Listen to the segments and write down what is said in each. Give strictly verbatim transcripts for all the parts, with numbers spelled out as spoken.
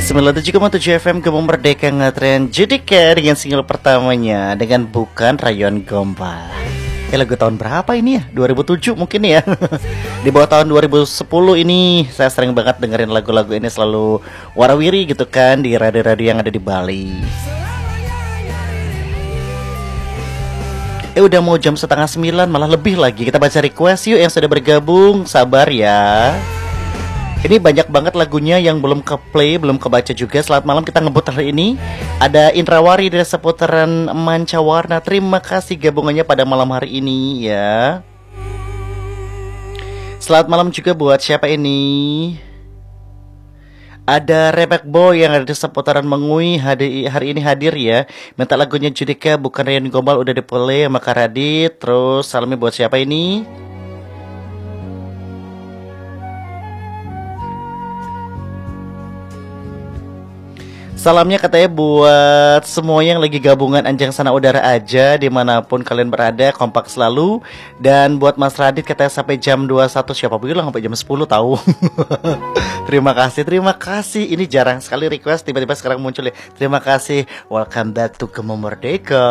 sembilan puluh tujuh koma tujuh F M Gembong Merdeka ngetren Judika dengan single pertamanya dengan Bukan Rayon Gombal. Ya lagu tahun berapa ini ya? dua ribu tujuh mungkin ya. Di bawah tahun dua ribu sepuluh ini saya sering banget dengerin lagu-lagu ini, selalu warawiri gitu kan di radio-radio yang ada di Bali. Eh udah mau jam setengah sembilan, malah lebih lagi. Kita baca request yuk yang sudah bergabung. Sabar ya. Ini banyak banget lagunya yang belum ke play, belum kebaca juga. Selamat malam, kita ngebut hari ini. Ada Indrawari dari seputaran Mancawarna. Terima kasih gabungannya pada malam hari ini ya. Selamat malam juga buat siapa ini? Ada Rebek Boy yang ada di seputaran Mengui hari, hari ini hadir ya. Minta lagunya Judika Bukan Rayon Gombal udah di play sama Kak Radit. Terus salamnya buat siapa ini? Salamnya katanya buat semua yang lagi gabungan Anjang Sana Udara aja, dimanapun kalian berada, kompak selalu. Dan buat Mas Radit katanya sampai jam dua puluh satu, siapa bilang sampai jam sepuluh tahu. Terima kasih, terima kasih. Ini jarang sekali request, tiba-tiba sekarang muncul ya. Terima kasih, welcome back to Gembong Merdeka.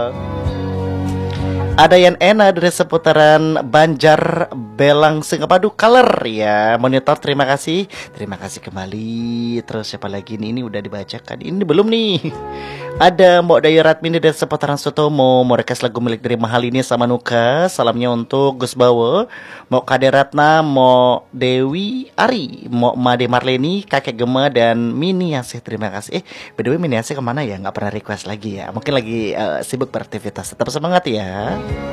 Ada yang enak dari seputaran Banjar Belang Singapadu Color ya. Monitor, terima kasih. Terima kasih kembali. Terus siapa lagi nih? Ini udah dibacakan. Ini belum nih. Ada Mbok Dayu Ratmini dari seputaran Sutomo. Mau request lagu milik dari Mahal ini sama Nuka. Salamnya untuk Gus Bawo, Mbok Kade Ratna, Mbok Dewi Ari, Mbok Made Marleni, Kakek Gema, dan Mini Asih. Terima kasih. Eh, by the way Mini Asih kemana ya? Nggak pernah request lagi ya. Mungkin lagi uh, sibuk beraktivitas. Tetap semangat ya.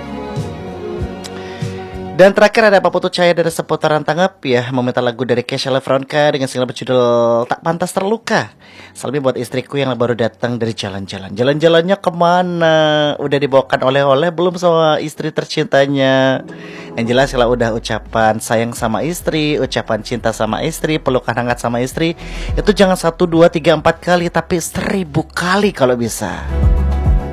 Dan terakhir ada Pak Putu Cahaya dari seputaran Tanggap ya, meminta lagu dari Kesha Lefronka dengan single berjudul Tak Pantas Terluka. Salamnya buat istriku yang baru datang dari jalan-jalan. Jalan-jalannya kemana? Udah dibawakan oleh-oleh belum sama istri tercintanya? Yang jelas kalau udah ucapan sayang sama istri, ucapan cinta sama istri, pelukan hangat sama istri, itu jangan satu, dua, tiga, empat kali, tapi seribu kali kalau bisa.